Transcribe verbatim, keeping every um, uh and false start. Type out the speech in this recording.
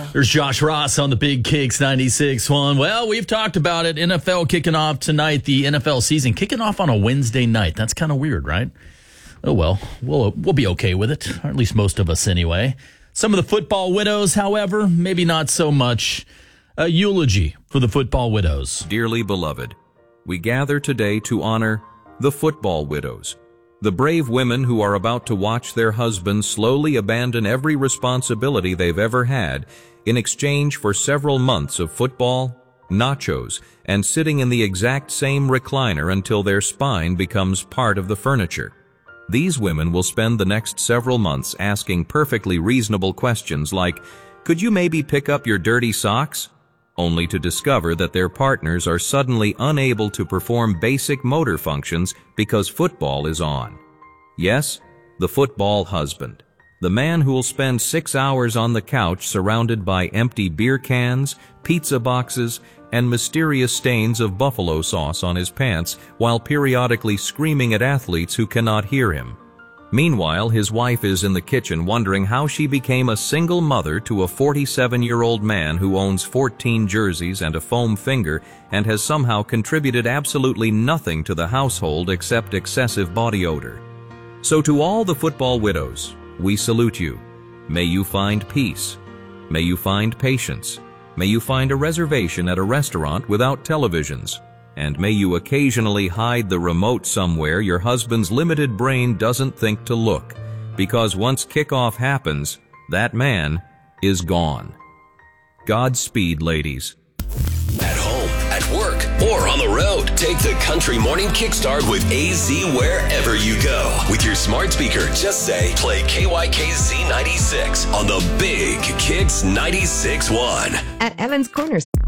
There's Josh Ross on the Big Kicks ninety-six point one. Well, we've talked about it. N F L kicking off tonight, the N F L season kicking off on a Wednesday night. That's kind of weird, right? Oh, well, we'll we'll be okay with it, or at least most of us anyway. Some of the football widows, however, maybe not so much. A eulogy for the football widows. Dearly beloved, we gather today to honor the football widows, the brave women who are about to watch their husbands slowly abandon every responsibility they've ever had in exchange for several months of football, nachos, and sitting in the exact same recliner until their spine becomes part of the furniture. These women will spend the next several months asking perfectly reasonable questions like, "Could you maybe pick up your dirty socks?" only to discover that their partners are suddenly unable to perform basic motor functions because football is on. Yes, the football husband. The man who'll spend six hours on the couch surrounded by empty beer cans, pizza boxes, and mysterious stains of buffalo sauce on his pants while periodically screaming at athletes who cannot hear him. Meanwhile, his wife is in the kitchen wondering how she became a single mother to a forty-seven-year-old man who owns fourteen jerseys and a foam finger and has somehow contributed absolutely nothing to the household except excessive body odor. So to all the football widows, we salute you. May you find peace. May you find patience. May you find a reservation at a restaurant without televisions. And may you occasionally hide the remote somewhere your husband's limited brain doesn't think to look, because once kickoff happens, that man is gone. Godspeed, ladies. At home, at work, or on the road, take the Country Morning Kickstart with A Z wherever you go. With your smart speaker, just say, play K Y K Z ninety-six on the Big Kicks ninety-six point one. At Evans Corners.